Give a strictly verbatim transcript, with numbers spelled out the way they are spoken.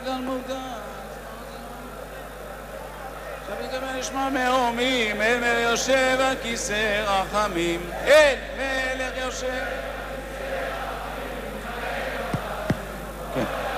גלמודה. עכשיו נשמע מרומים, אל מלך יושב על כיסא רחמים, אל מלך יושב. כן.